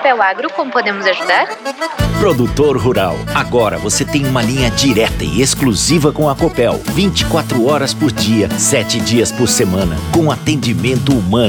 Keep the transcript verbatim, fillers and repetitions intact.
Copel Agro, como podemos ajudar? Produtor rural, agora você tem uma linha direta e exclusiva com a Copel, vinte e quatro horas por dia, sete dias por semana, com atendimento humano.